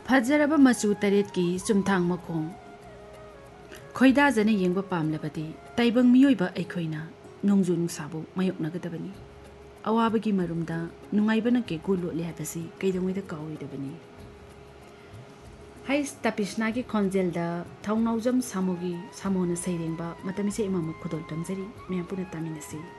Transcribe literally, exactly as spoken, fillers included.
फजरब मचू तरेत की चुमथांग मखों खोइदाजने येंब पामलबदी ताइबंग मियोइबा अखोइना नोंजु नुसाबु मायोक्नगदबनी अवाबगी मरुमदा नुंगाइबना के गुलोले हाबसी कैदोंगैदा काओइदबनी हाइस तपिसना की खोंजेलदा थौनाउजम सामोगी सामोना सैरेंबा मतमिसे इमामु खुदोल तमजरी मैपुना तामिनसी।